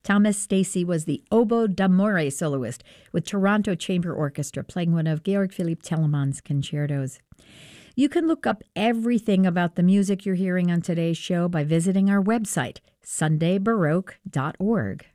Thomas Stacy was the oboe d'amore soloist with Toronto Chamber Orchestra playing one of Georg Philipp Telemann's concertos. You can look up everything about the music you're hearing on today's show by visiting our website, sundaybaroque.org.